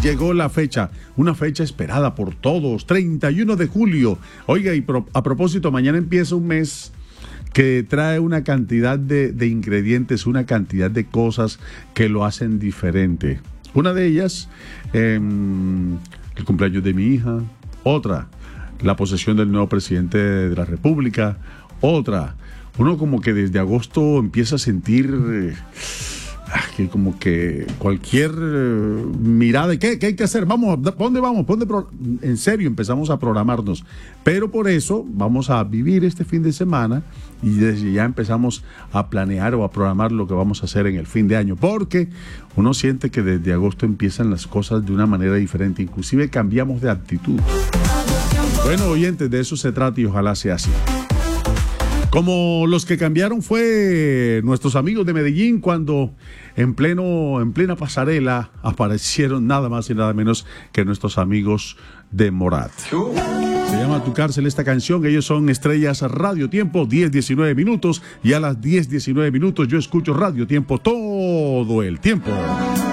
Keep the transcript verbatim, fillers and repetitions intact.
llegó la fecha, una fecha esperada por todos, treinta y uno de julio. Oiga, y pro, a propósito, mañana empieza un mes que trae una cantidad de, de ingredientes, una cantidad de cosas que lo hacen diferente. Una de ellas, eh, el cumpleaños de mi hija. Otra, la posesión del nuevo presidente de la República. Otra, uno como que desde agosto empieza a sentir eh, que como que cualquier eh, mirada, ¿qué, ¿qué hay que hacer? Vamos, ¿para dónde vamos? ¿Dónde pro-? En serio, empezamos a programarnos. Pero por eso vamos a vivir este fin de semana y desde ya empezamos a planear o a programar lo que vamos a hacer en el fin de año. Porque uno siente que desde agosto empiezan las cosas de una manera diferente. Inclusive cambiamos de actitud. Bueno, oyentes, de eso se trata y ojalá sea así. Como los que cambiaron fue nuestros amigos de Medellín cuando en pleno, en plena pasarela aparecieron nada más y nada menos que nuestros amigos de Morat. Se llama Tu Cárcel esta canción. Ellos son Estrellas Radio Tiempo, diez diecinueve minutos, y a las diez diecinueve minutos yo escucho Radio Tiempo todo el tiempo.